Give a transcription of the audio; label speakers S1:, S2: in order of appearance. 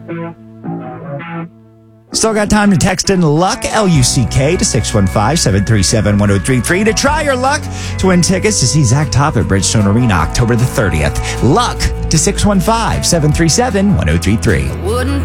S1: Still got time to text in LUCK, L-U-C-K, to 615-737-1033 to try your luck to win tickets to see Zach Top at Bridgestone Arena October the 30th. LUCK to 615-737-1033.